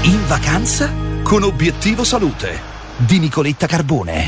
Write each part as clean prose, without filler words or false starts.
In vacanza con Obiettivo Salute di Nicoletta Carbone.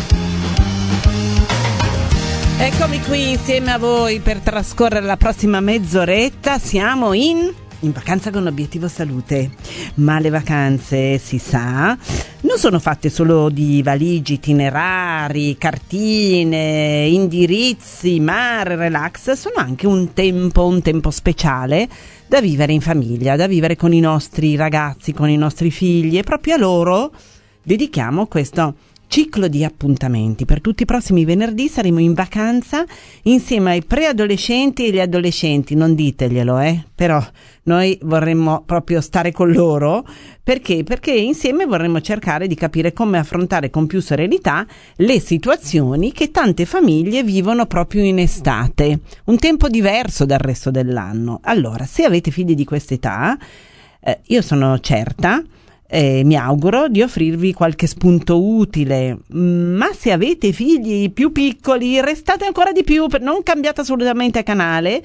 Eccomi qui insieme a voi per trascorrere la prossima mezz'oretta. Siamo in vacanza con Obiettivo Salute. Ma le vacanze, si sa, non sono fatte solo di valigie, itinerari, cartine, indirizzi, mare, relax. Sono anche un tempo speciale da vivere in famiglia, da vivere con i nostri ragazzi, con i nostri figli, e proprio a loro dedichiamo questo ciclo di appuntamenti. Per tutti i prossimi venerdì saremo in vacanza insieme ai preadolescenti e gli adolescenti. Non diteglielo, però noi vorremmo proprio stare con loro. Perché insieme vorremmo cercare di capire come affrontare con più serenità le situazioni che tante famiglie vivono proprio in estate, un tempo diverso dal resto dell'anno. Allora, se avete figli di quest'età, io sono certa, mi auguro di offrirvi qualche spunto utile. Ma se avete figli più piccoli, restate ancora di più, non cambiate assolutamente canale.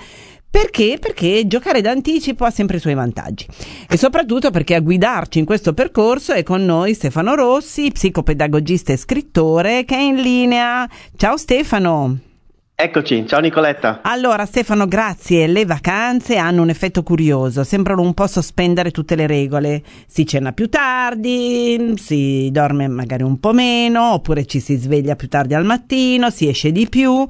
Perché giocare d'anticipo ha sempre i suoi vantaggi, e soprattutto perché a guidarci in questo percorso è con noi Stefano Rossi, psicopedagogista e scrittore, che è in linea. Ciao Stefano. Eccoci, ciao Nicoletta. Allora Stefano, grazie. Le vacanze hanno un effetto curioso, sembrano un po' sospendere tutte le regole. Si cena più tardi, si dorme magari un po' meno, oppure ci si sveglia più tardi al mattino, si esce di più,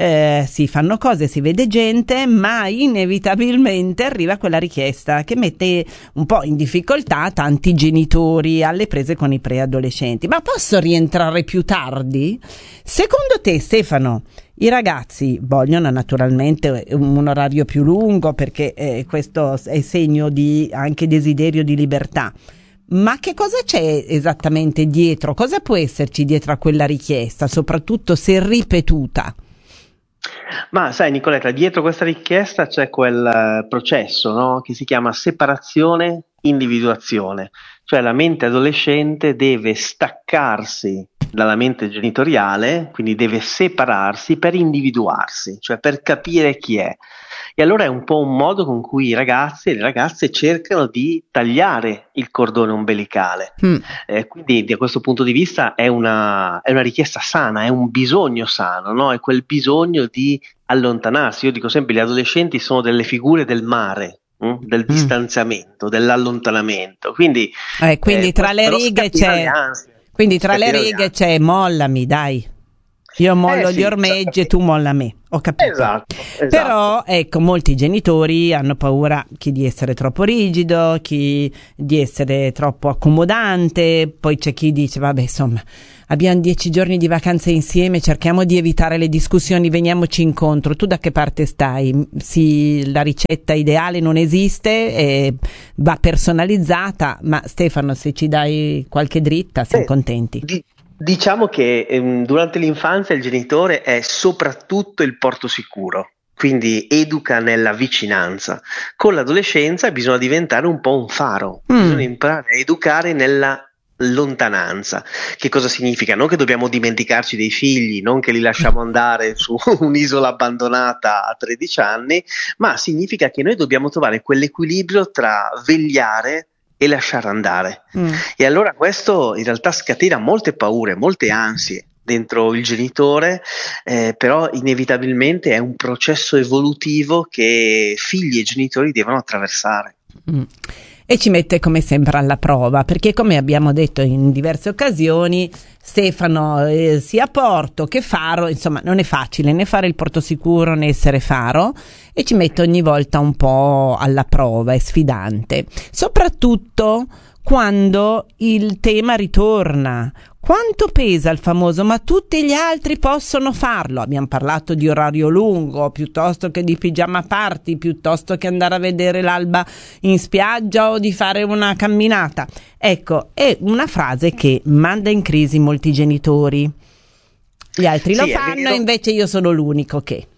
si fanno cose, si vede gente, ma inevitabilmente arriva quella richiesta che mette un po' in difficoltà tanti genitori alle prese con i preadolescenti. Ma posso rientrare più tardi? Secondo te, Stefano, i ragazzi vogliono naturalmente un orario più lungo, perché questo è segno di anche desiderio di libertà. Ma che cosa c'è esattamente dietro? Cosa può esserci dietro a quella richiesta, soprattutto se ripetuta? Ma sai Nicoletta, dietro questa richiesta c'è quel processo, no? Che si chiama separazione, individuazione. Cioè la mente adolescente deve staccarsi dalla mente genitoriale, quindi deve separarsi per individuarsi, cioè per capire chi è. E allora è un po' un modo con cui i ragazzi e le ragazze cercano di tagliare il cordone ombelicale. Quindi da questo punto di vista è una richiesta sana, è un bisogno sano, no? È quel bisogno di allontanarsi. Io dico sempre, gli adolescenti sono delle figure del mare, del distanziamento, dell'allontanamento. Quindi tra le righe c'è... Quindi tra le righe c'è mollami, dai. Io mollo gli ormeggi e tu molla me. Ho capito. Esatto. Però ecco, molti genitori hanno paura, chi di essere troppo rigido, chi di essere troppo accomodante. Poi c'è chi dice vabbè, insomma, abbiamo 10 giorni di vacanze insieme, cerchiamo di evitare le discussioni, veniamoci incontro. Tu da che parte stai? Sì, la ricetta ideale non esiste, va personalizzata, ma Stefano, se ci dai qualche dritta siamo contenti. Diciamo che durante l'infanzia il genitore è soprattutto il porto sicuro, quindi educa nella vicinanza. Con l'adolescenza bisogna diventare un po' un faro, bisogna imparare a educare nella lontananza. Che cosa significa? Non che dobbiamo dimenticarci dei figli, non che li lasciamo andare su un'isola abbandonata a 13 anni, ma significa che noi dobbiamo trovare quell'equilibrio tra vegliare e lasciare andare. E allora questo in realtà scatena molte paure, molte ansie dentro il genitore, però inevitabilmente è un processo evolutivo che figli e genitori devono attraversare. E ci mette come sempre alla prova, perché come abbiamo detto in diverse occasioni, Stefano, sia porto che faro, insomma non è facile né fare il porto sicuro né essere faro, e ci mette ogni volta un po' alla prova, è sfidante, soprattutto quando il tema ritorna. Quanto pesa il famoso ma tutti gli altri possono farlo? Abbiamo parlato di orario lungo, piuttosto che di pigiama party, piuttosto che andare a vedere l'alba in spiaggia o di fare una camminata. Ecco, è una frase che manda in crisi molti genitori. Gli altri lo fanno, invece io sono l'unico che...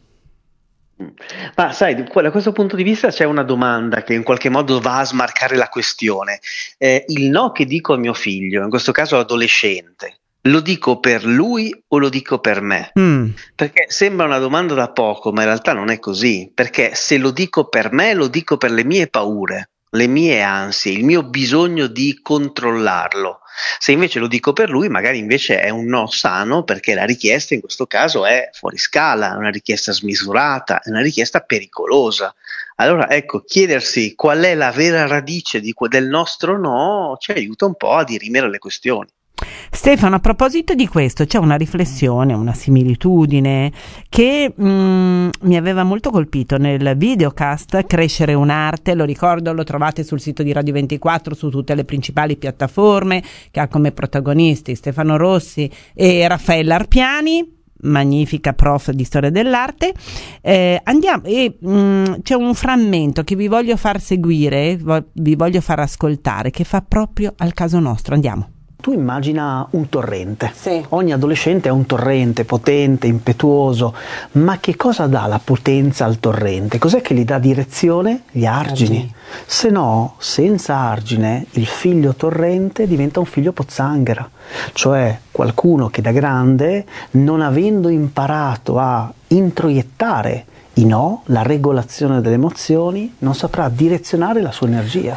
Ma sai, da questo punto di vista c'è una domanda che in qualche modo va a smarcare la questione. Il no che dico a mio figlio, in questo caso adolescente, lo dico per lui o lo dico per me? Perché sembra una domanda da poco, ma in realtà non è così, perché se lo dico per me, lo dico per le mie paure. le mie ansie, il mio bisogno di controllarlo. Se invece lo dico per lui, magari invece è un no sano, perché la richiesta in questo caso è fuori scala, è una richiesta smisurata, è una richiesta pericolosa. Allora ecco, chiedersi qual è la vera radice del nostro no ci aiuta un po' a dirimere le questioni. Stefano, a proposito di questo, c'è una riflessione, una similitudine che mi aveva molto colpito nel videocast Crescere un'arte, lo ricordo, lo trovate sul sito di Radio 24, su tutte le principali piattaforme, che ha come protagonisti Stefano Rossi e Raffaella Arpiani, magnifica prof di storia dell'arte. Andiamo e c'è un frammento che vi voglio far seguire, vi voglio far ascoltare, che fa proprio al caso nostro. Andiamo. Tu immagina un torrente. Sì. Ogni adolescente è un torrente potente, impetuoso, ma che cosa dà la potenza al torrente? Cos'è che gli dà direzione? Gli argini. Se no, senza argine, il figlio torrente diventa un figlio pozzanghera, cioè qualcuno che da grande, non avendo imparato a introiettare i no, la regolazione delle emozioni, non saprà direzionare la sua energia.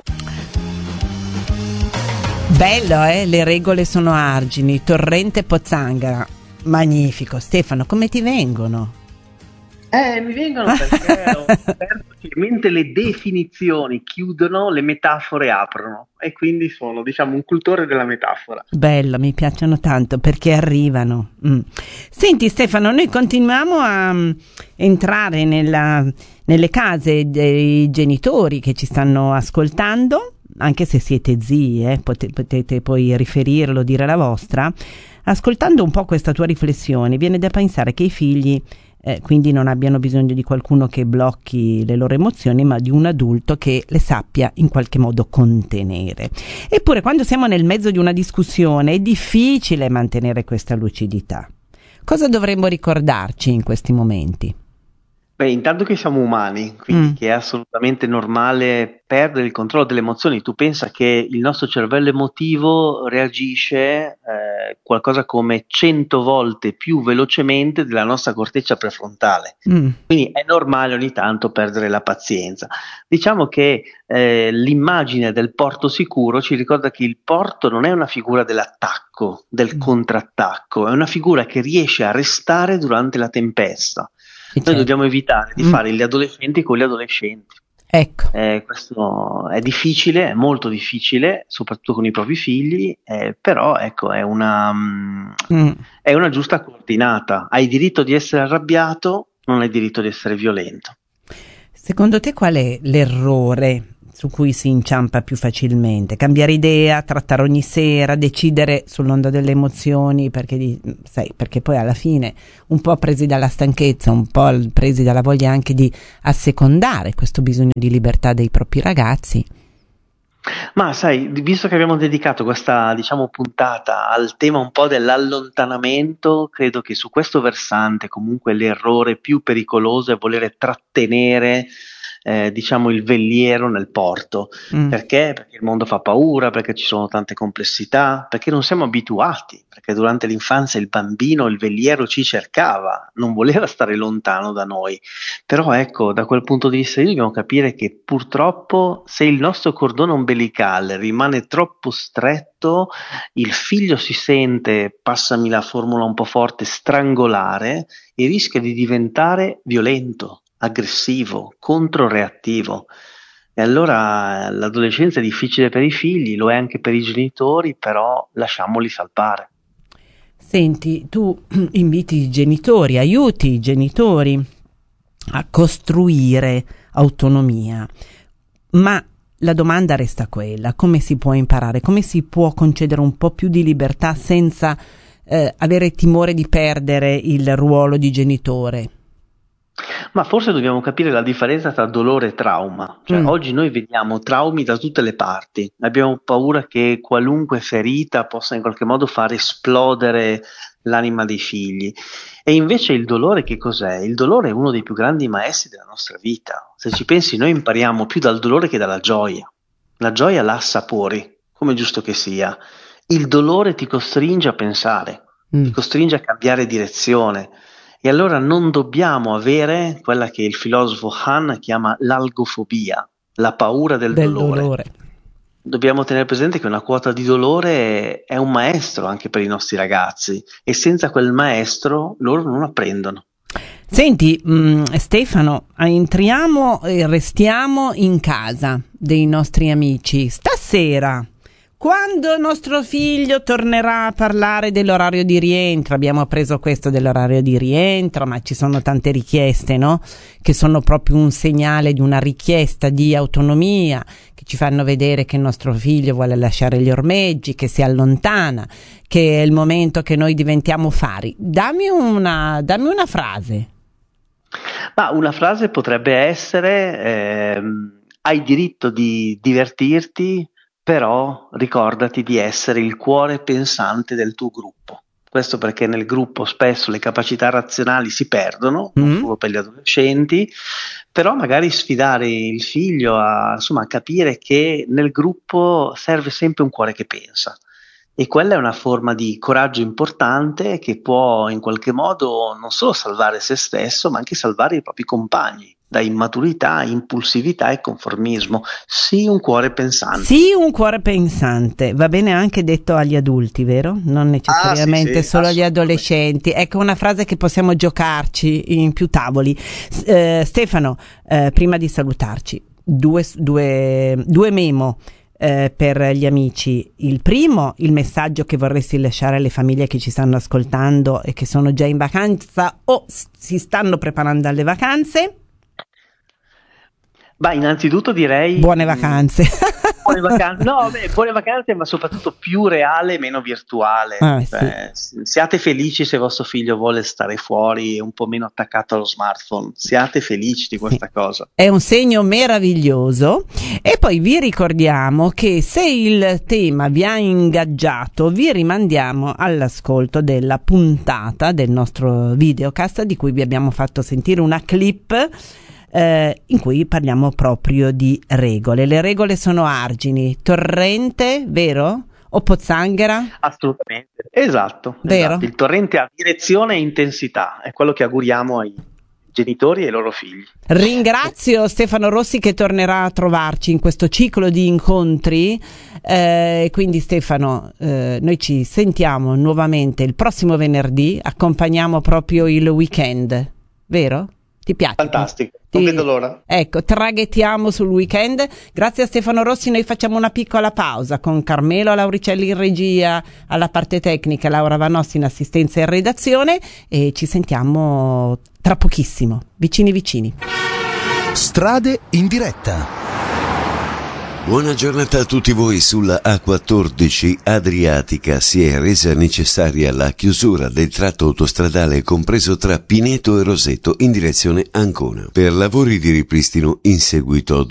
Bello, le regole sono argini, torrente pozzanghera, magnifico. Stefano, come ti vengono? Mi vengono perché ho scoperto che mentre le definizioni chiudono, le metafore aprono, e quindi sono, diciamo, un cultore della metafora. Bello, mi piacciono tanto perché arrivano. Senti Stefano, noi continuiamo a entrare nelle case dei genitori che ci stanno ascoltando, anche se siete zii, potete poi riferirlo, dire la vostra. Ascoltando un po' questa tua riflessione, viene da pensare che i figli quindi non abbiano bisogno di qualcuno che blocchi le loro emozioni, ma di un adulto che le sappia in qualche modo contenere. Eppure quando siamo nel mezzo di una discussione è difficile mantenere questa lucidità. Cosa dovremmo ricordarci in questi momenti? Beh, intanto che siamo umani, quindi che è assolutamente normale perdere il controllo delle emozioni. Tu pensa che il nostro cervello emotivo reagisce qualcosa come 100 volte più velocemente della nostra corteccia prefrontale. Quindi è normale ogni tanto perdere la pazienza. Diciamo che l'immagine del porto sicuro ci ricorda che il porto non è una figura dell'attacco, del contrattacco, è una figura che riesce a restare durante la tempesta. Noi dobbiamo evitare di fare gli adolescenti con gli adolescenti. Ecco. Questo è difficile, è molto difficile, soprattutto con i propri figli, però ecco, è una giusta coordinata. Hai diritto di essere arrabbiato, non hai diritto di essere violento. Secondo te qual è l'errore su cui si inciampa più facilmente? Cambiare idea, trattare ogni sera, decidere sull'onda delle emozioni, perché poi alla fine, un po' presi dalla stanchezza, un po' presi dalla voglia anche di assecondare questo bisogno di libertà dei propri ragazzi. Ma sai, visto che abbiamo dedicato questa, diciamo, puntata al tema un po' dell'allontanamento, credo che su questo versante comunque l'errore più pericoloso è volere trattenere diciamo il veliero nel porto. Perché? Perché il mondo fa paura, perché ci sono tante complessità, perché non siamo abituati, perché durante l'infanzia il bambino, il veliero ci cercava, non voleva stare lontano da noi. Però ecco, da quel punto di vista dobbiamo capire che purtroppo se il nostro cordone ombelicale rimane troppo stretto, il figlio si sente, passami la formula un po' forte, strangolare, e rischia di diventare violento, aggressivo, controreattivo. E allora l'adolescenza è difficile per i figli, lo è anche per i genitori, però lasciamoli salpare. Senti, tu inviti i genitori, aiuti i genitori a costruire autonomia, ma la domanda resta quella: come si può imparare, come si può concedere un po' più di libertà senza avere timore di perdere il ruolo di genitore? Ma forse dobbiamo capire la differenza tra dolore e trauma. Cioè, oggi noi vediamo traumi da tutte le parti, abbiamo paura che qualunque ferita possa in qualche modo far esplodere l'anima dei figli. E invece il dolore che cos'è? Il dolore è uno dei più grandi maestri della nostra vita. Se ci pensi, noi impariamo più dal dolore che dalla gioia. La gioia la assapori, come è giusto che sia. Il dolore ti costringe a pensare, ti costringe a cambiare direzione. E allora non dobbiamo avere quella che il filosofo Han chiama l'algofobia, la paura del dolore. Dobbiamo tenere presente che una quota di dolore è un maestro anche per i nostri ragazzi, e senza quel maestro loro non apprendono. Senti, Stefano, entriamo e restiamo in casa dei nostri amici. Stasera, quando nostro figlio tornerà a parlare dell'orario di rientro, abbiamo preso questo dell'orario di rientro, ma ci sono tante richieste, no? Che sono proprio un segnale di una richiesta di autonomia, che ci fanno vedere che il nostro figlio vuole lasciare gli ormeggi, che si allontana, che è il momento che noi diventiamo fari. Dammi una frase. Ma una frase potrebbe essere: hai diritto di divertirti, però ricordati di essere il cuore pensante del tuo gruppo. Questo perché nel gruppo spesso le capacità razionali si perdono, non solo per gli adolescenti, però magari sfidare il figlio a capire che nel gruppo serve sempre un cuore che pensa. E quella è una forma di coraggio importante che può in qualche modo non solo salvare se stesso, ma anche salvare i propri compagni da immaturità, impulsività e conformismo. Sì, un cuore pensante. Sì, un cuore pensante. Va bene anche detto agli adulti, vero? Non necessariamente solo agli adolescenti. Ecco una frase che possiamo giocarci in più tavoli. Stefano, prima di salutarci, due memo per gli amici. Il primo, il messaggio che vorresti lasciare alle famiglie che ci stanno ascoltando e che sono già in vacanza o si stanno preparando alle vacanze. Innanzitutto direi buone vacanze. Buone vacanze, ma soprattutto più reale, meno virtuale. Siate felici se vostro figlio vuole stare fuori e un po' meno attaccato allo smartphone. Siate felici di questa cosa. È un segno meraviglioso. E poi vi ricordiamo che se il tema vi ha ingaggiato, vi rimandiamo all'ascolto della puntata del nostro videocast di cui vi abbiamo fatto sentire una clip in cui parliamo proprio di regole. Le regole sono argini, torrente, vero? O pozzanghera? Assolutamente, esatto. Il torrente ha direzione e intensità, è quello che auguriamo ai genitori e ai loro figli. Ringrazio Stefano Rossi che tornerà a trovarci in questo ciclo di incontri, quindi Stefano, noi ci sentiamo nuovamente il prossimo venerdì, accompagniamo proprio il weekend, vero? Ti piace? Fantastico, non vedo l'ora. Ecco, traghettiamo sul weekend. Grazie a Stefano Rossi, noi facciamo una piccola pausa con Carmelo Lauricelli in regia, alla parte tecnica, Laura Vanossi in assistenza e redazione, e ci sentiamo tra pochissimo, vicini. Strade in diretta. Buona giornata a tutti voi. Sulla A14 Adriatica si è resa necessaria la chiusura del tratto autostradale compreso tra Pineto e Roseto in direzione Ancona per lavori di ripristino in seguito